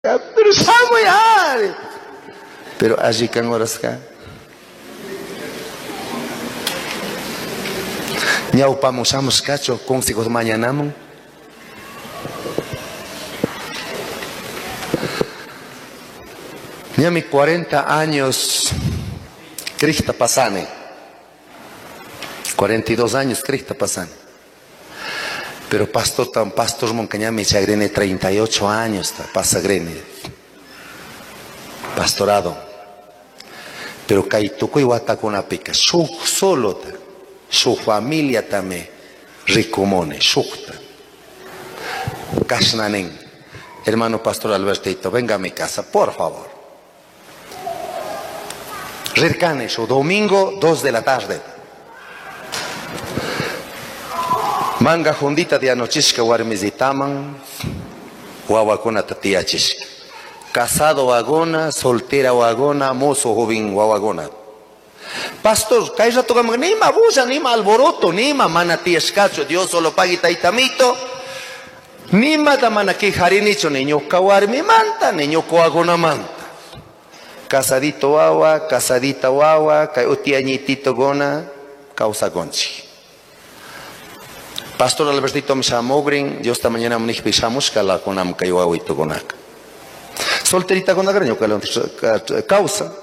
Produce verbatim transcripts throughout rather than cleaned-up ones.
Pero samoy pero allí kan oras ka ñawpamusamos cacho consejos mañana mon ñami cuarenta años Krista pasane cuarenta y dos años Krista pasane pero pastor tan pastor mon cañami chagrene treinta y ocho años ta pasagrene pastorado pero kaituko iwata con una pica su solo ta su familia también ricomone shukta kasnanen hermano pastor Albertito venga a mi casa por favor Rirkane su domingo dos de la tarde manga jundita de anochishka warmizitaman wawakuna tatiachishka casado wagona soltera wagona mozo joven wawagona pastor kai rato kam ni ma bulla ni ma alboroto ni ma manati escacho Dios solo paguita itamito ni ma da manaki harinicho niño kawarmi manta niño coagona manta casadito wawa casadita wawa kai utiañitito gona causa gonchi pastor Albertito mishamogrin yo esta mañana mnih pisamos kala konam kai wawito gonak solterita gona graño causa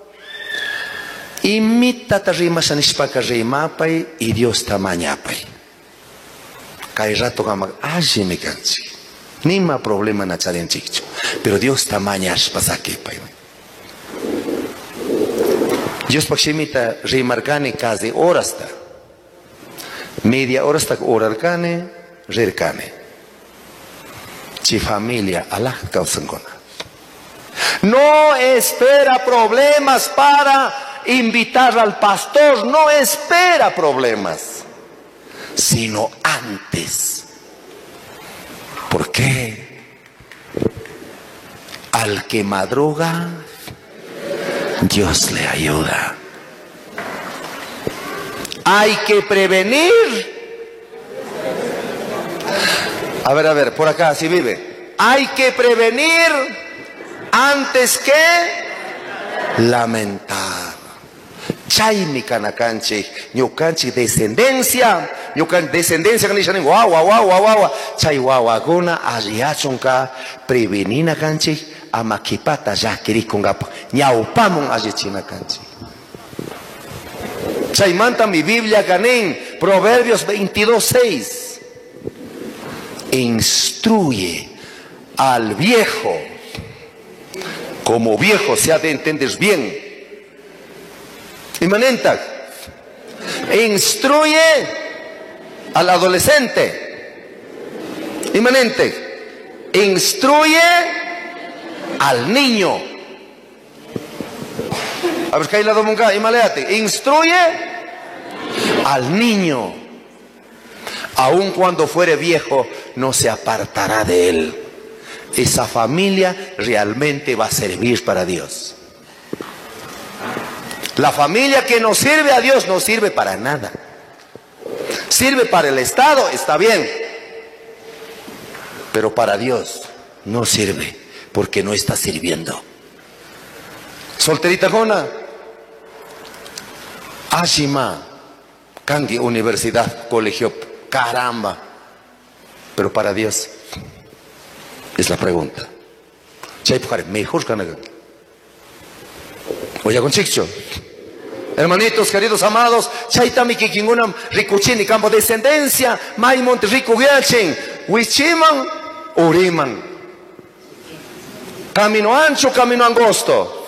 imita tarima sanishpaka rimapay y Dios tamañapay kay rato gama allí me cansi nima problema na charenchicho pero Dios tamañas pasake pay Dios pakshimita rimarkani casi horas ta media hora hasta orarkane rirkane chi familia Allah causan gona no espera problemas para invitar al pastor, no espera problemas, sino antes. ¿Por qué? Al que madruga, Dios le ayuda. Hay que prevenir. A ver, a ver, por acá, si vive. Hay que prevenir antes que lamentar. Chay mi canacanche, ñucanchi descendencia, ñucan descendencia que dicen guau guau guau guau guau, chay guauagona aliachonka prevenina canche amakipata ya kirikunga ñaupamon alichina canche. Chay manta mi Biblia ganen Proverbios veintidós seis. Instruye al viejo como viejo se ha de entender bien. Imanenta, instruye al adolescente. Imanente, instruye al niño. A ver, ¿qué la domunga? Imaleate, instruye al niño. Aun cuando fuere viejo, no se apartará de él. Esa familia realmente va a servir para Dios. La familia que no sirve a Dios no sirve para nada. Sirve para el Estado, está bien. Pero para Dios no sirve porque no está sirviendo. Solterita Jona. Ashima. Kangi, universidad, colegio. Caramba. Pero para Dios es la pregunta. Mejor que oye con chicho. Hermanitos, queridos amados, chaitami que kingunam ricuchini campo de descendencia, maimont rico giachen, wichiman, uriman. Camino ancho, camino angosto.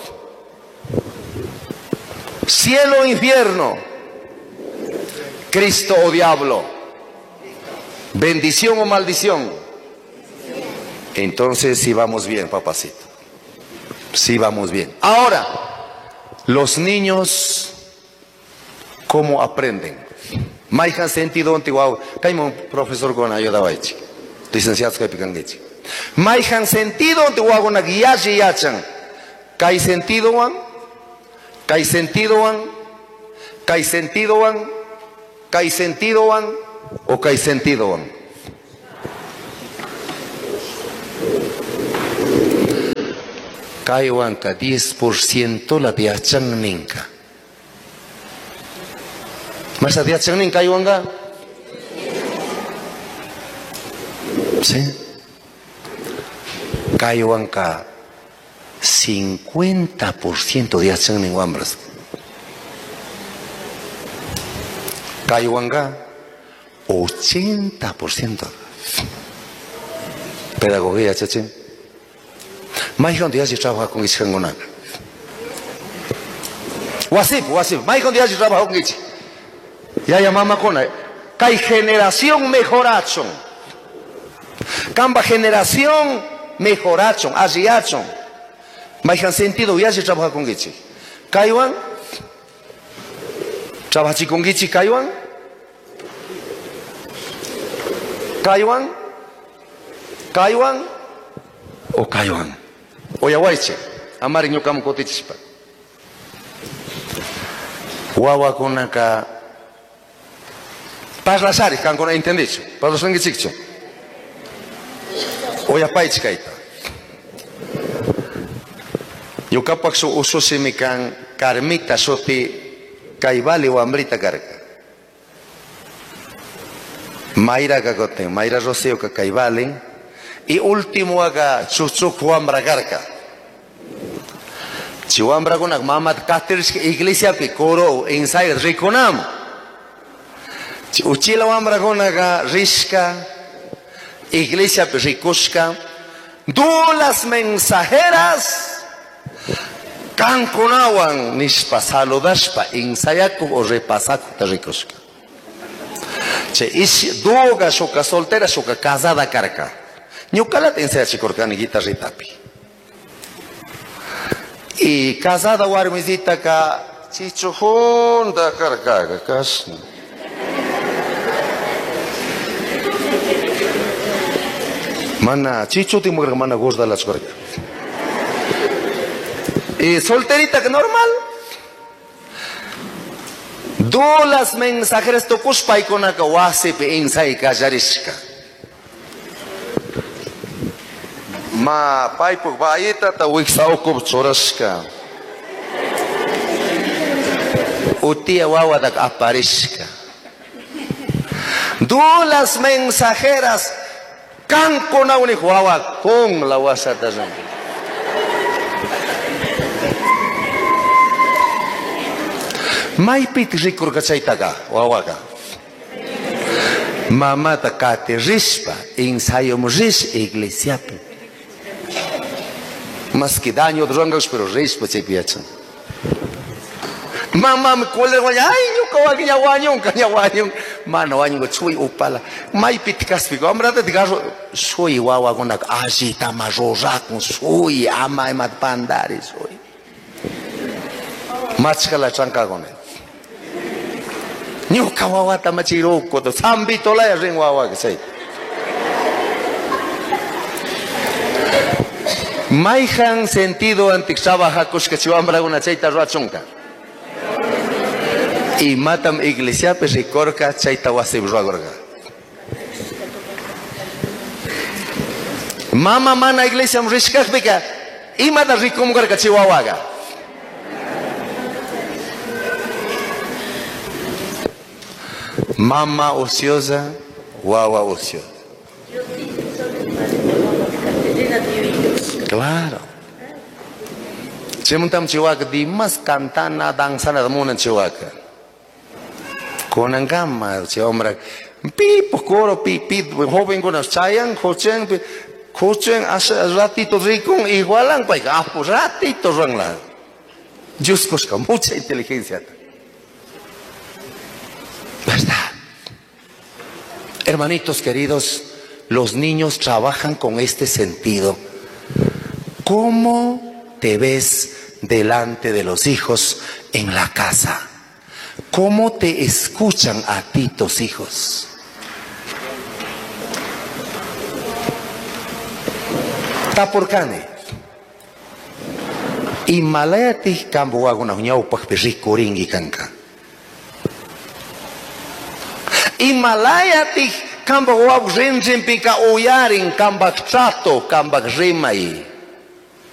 Cielo o infierno. Cristo o diablo. Bendición o maldición. Entonces sí vamos bien, papacito. Sí vamos bien. Ahora, los niños, ¿cómo aprenden? Maihan sentido antiguo. Caimon profesor con ayuda waichi. Licenciados que pican leche. Maihan sentido antiguo con guía y yachan. Kai sentido wan. Kai sentido wan. Kai sentido wan. Kai sentido wan. O kai sentido wan. Kaiwanka diez por ciento la diachang ninka. ¿Más a diachang ninka kaiwanka? ¿Sí? Kaiwanka cincuenta por ciento diachang ninguambras. Kaiwanka ochenta por ciento. Pedagogía, chachi. Más cuando ya se trabaja con Ichi Kangonaka. Wasip, wasip. Más cuando ya se trabaja con Ichi. Ya llamamos con él. Kai generación mejorachon. Camba generación mejorachon, asiachon. Más han sentido ya se trabaja con Ichi. Kaiwan. Trabaja con Ichi Kaiwan. Kaiwan. Kaiwan. O Kaiwan. Oya waiche, amari nyukam kotichispa. Wawa konaka. Pas lasari kan kona entendicho. Pas los ngichikcho. Oya paichkaita. Yukapak so uso semikan karmita soti kaibali o amrita karka. Mayra kakote, Mayra Roseo ka kaibali. Y último aga chuchuk wambra garka. Chiwambra kunak mamat katirisk iglesia pi koro inside rikonam. Uchila wambra kunaga rishka iglesia pi rikushka. Dulas mensajeras kan kunawan nishpa saludashpa insayaku o repasaku ta rikushka. Che ish duga shuka soltera shuka casada karka. Ñucala te enseña chicorcani guitarrita pi. Y casada warmizita ka chichujón da carcaga kas. Mana chichu ti mujer mana gusta las corca. Y solterita que normal. Dolas mensajeras tokus paikona ka wasipe insai kajarishka. Ma pai puk baita ta wiksau kub chorashka. Utia wawa dak aparishka. Dulas mensajeras kan kona unik wawa kong la wasata zan. Mai pit rikur kachaitaka wawa ka. Mama ta kate rispa ensayo rish iglesiapi. Más que daño drongos pero reis pues se piensa. Mama me cuelga guaya ay yo kawagi nyawanyo kanyawanyo mano wanyo go chui upala mai pitkas pigo amra te digaso sui wawa gonak agita majoja con sui ama emat pandari sui machkala chanka gone nyu kawawa tamachiro ko to sambi tola ya ring wawa ke sai. Maihan sentido antiksaba hakush que chiwambra una chaita ruachunka. Y matam iglesia pe rikorka chaita wasib ruagorga. Mama mana iglesia mrishkak bika. Y mata rikumgarka chiwawaga. Mama ociosa, wawa ociosa. Claro. Semuntam chiwaka di mas cantana dansana da munan chiwaka. Konan gamma chiwamra pi pokoro pi pi joven con chayan cochen cochen hace ratito rico igualan pa ah pues ratito rangla. Justos con mucha inteligencia. ¿Verdad? Hermanitos queridos, los niños trabajan con este sentido. ¿Cómo te ves delante de los hijos en la casa? ¿Cómo te escuchan a ti tus hijos? Tapurkane. Himalaya ti kambo waguna hunyau pakpiri kuringi kanka. Himalaya ti kambo wagu renjen pika oyarin kambak chato kambak remai.